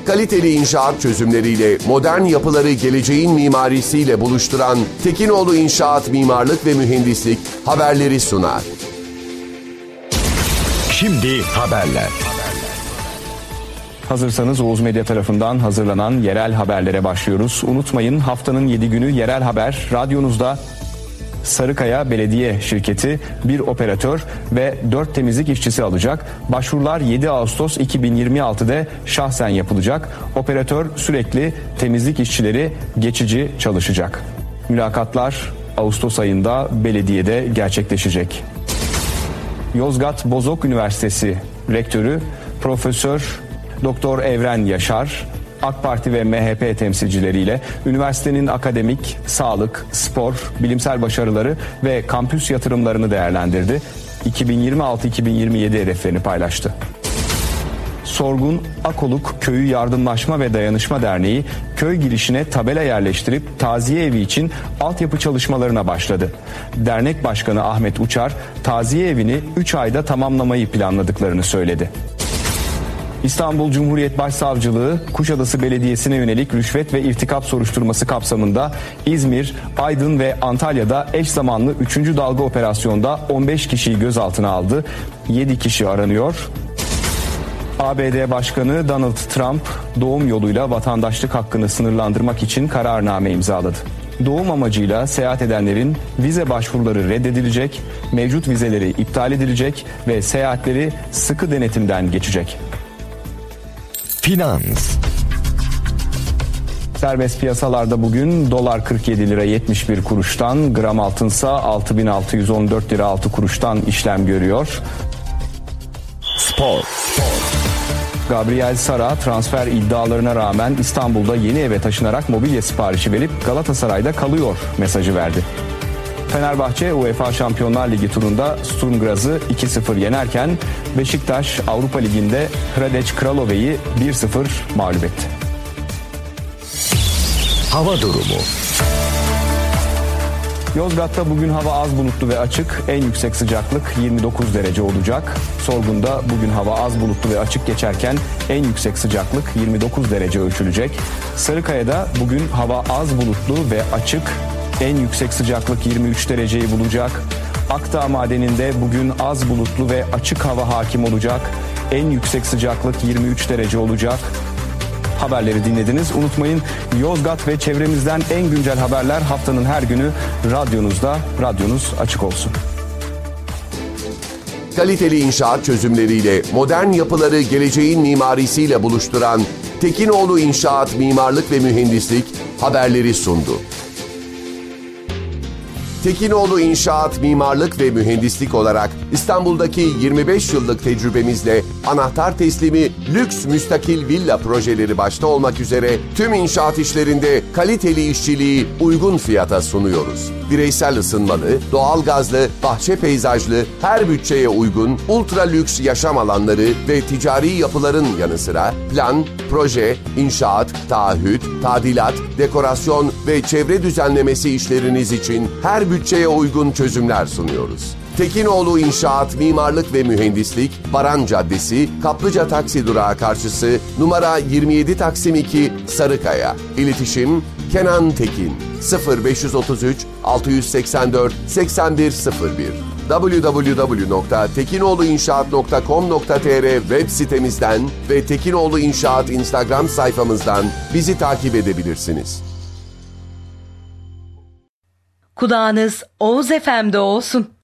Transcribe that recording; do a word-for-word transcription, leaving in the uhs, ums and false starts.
Kaliteli inşaat çözümleriyle modern yapıları geleceğin mimarisiyle buluşturan Tekinoğlu İnşaat Mimarlık ve Mühendislik haberleri sunar. Şimdi haberler. Hazırsanız Oğuz Medya tarafından hazırlanan yerel haberlere başlıyoruz. Unutmayın, haftanın yedi günü yerel haber radyonuzda. Sarıkaya Belediye Şirketi bir operatör ve dört temizlik işçisi alacak. Başvurular yedi Ağustos iki bin yirmi altıda şahsen yapılacak. Operatör sürekli, temizlik işçileri geçici çalışacak. Mülakatlar Ağustos ayında belediyede gerçekleşecek. Yozgat Bozok Üniversitesi Rektörü Profesör Doktor Evren Yaşar, AK Parti ve M H P temsilcileriyle üniversitenin akademik, sağlık, spor, bilimsel başarıları ve kampüs yatırımlarını değerlendirdi. iki bin yirmi altı iki bin yirmi yedi hedeflerini paylaştı. Sorgun Akoluk Köyü Yardımlaşma ve Dayanışma Derneği köy girişine tabela yerleştirip taziye evi için altyapı çalışmalarına başladı. Dernek Başkanı Ahmet Uçar, taziye evini üç ayda tamamlamayı planladıklarını söyledi. İstanbul Cumhuriyet Başsavcılığı, Kuşadası Belediyesi'ne yönelik rüşvet ve irtikap soruşturması kapsamında İzmir, Aydın ve Antalya'da eş zamanlı üçüncü dalga operasyonda on beş kişiyi gözaltına aldı. yedi kişi aranıyor. A B D Başkanı Donald Trump, doğum yoluyla vatandaşlık hakkını sınırlandırmak için kararname imzaladı. Doğum amacıyla seyahat edenlerin vize başvuruları reddedilecek, mevcut vizeleri iptal edilecek ve seyahatleri sıkı denetimden geçecek. Finans. Serbest piyasalarda bugün dolar kırk yedi lira yetmiş bir kuruştan, gram altınsa altı bin altı yüz on dört lira altı kuruştan işlem görüyor. Spor. Gabriel Sara transfer iddialarına rağmen İstanbul'da yeni eve taşınarak mobilya siparişi verip Galatasaray'da kalıyor mesajı verdi. Fenerbahçe UEFA Şampiyonlar Ligi turunda Sturm Graz'ı iki sıfır yenerken Beşiktaş Avrupa Ligi'nde Hradec Kralove'yi bir sıfır mağlup etti. Hava durumu. Yozgat'ta bugün hava az bulutlu ve açık. En yüksek sıcaklık yirmi dokuz derece olacak. Sorgun'da bugün hava az bulutlu ve açık geçerken en yüksek sıcaklık yirmi dokuz derece ölçülecek. Sarıkaya'da bugün hava az bulutlu ve açık. En yüksek sıcaklık yirmi üç dereceyi bulacak. Akdağ Madeni'nde bugün az bulutlu ve açık hava hakim olacak. En yüksek sıcaklık yirmi üç derece olacak. Haberleri dinlediniz. Unutmayın, Yozgat ve çevremizden en güncel haberler haftanın her günü radyonuzda. Radyonuz açık olsun. Kaliteli inşaat çözümleriyle modern yapıları geleceğin mimarisiyle buluşturan Tekinoğlu İnşaat Mimarlık ve Mühendislik haberleri sundu. Tekinoğlu İnşaat Mimarlık ve Mühendislik olarak İstanbul'daki yirmi beş yıllık tecrübemizle anahtar teslimi lüks müstakil villa projeleri başta olmak üzere tüm inşaat işlerinde kaliteli işçiliği uygun fiyata sunuyoruz. Bireysel ısınmalı, doğalgazlı, bahçe peyzajlı, her bütçeye uygun, ultra lüks yaşam alanları ve ticari yapıların yanı sıra plan, proje, inşaat, taahhüt, tadilat, dekorasyon ve çevre düzenlemesi işleriniz için her bütçeye uygun çözümler sunuyoruz. Tekinoğlu İnşaat Mimarlık ve Mühendislik, Baran Caddesi, Kaplıca Taksi Durağı karşısı, numara yirmi yedi Taksim iki, Sarıkaya. İletişim Kenan Tekin sıfır beş otuz üç altı seksen dört seksen bir sıfır bir double-u double-u double-u nokta tekinoğluinşaat nokta com nokta tr web sitemizden ve Tekinoğlu İnşaat Instagram sayfamızdan bizi takip edebilirsiniz. Kulağınız Oğuz F M'de olsun.